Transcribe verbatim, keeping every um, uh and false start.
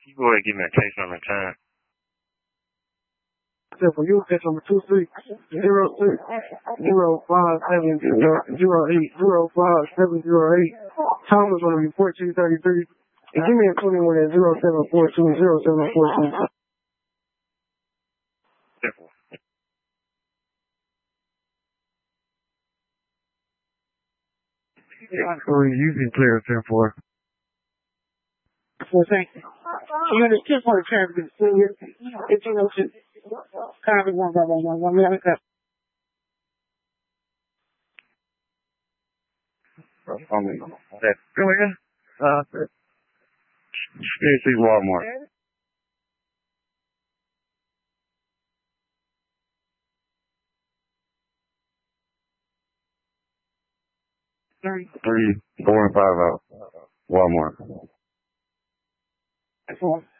You go ahead and give me a case number and time. For you, case number two six zero six zero five seven zero zero eight zero five seven zero eight. Time is going to be fourteen thirty three. And give me a twenty-one at zero seven four two zero seven four two. Simple. Or using clear ten four. Well, thank you. You understand what I'm trying to do. It's, you know, kind of one by one, one, one, one, one. I mean, that, go ahead. Uh, C C Walmart. Three, four, and five out. Walmart. That's all.